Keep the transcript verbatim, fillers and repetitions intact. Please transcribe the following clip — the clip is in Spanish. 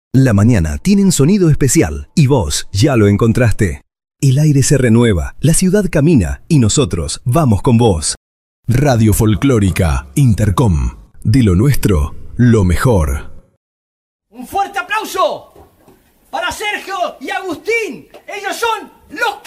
La mañana tiene un sonido especial y vos ya lo encontraste. El aire se renueva, la ciudad camina y nosotros vamos con vos. Radio Folclórica Intercom. De lo nuestro, lo mejor. Un fuerte aplauso para Sergio y Agustín. Ellos son los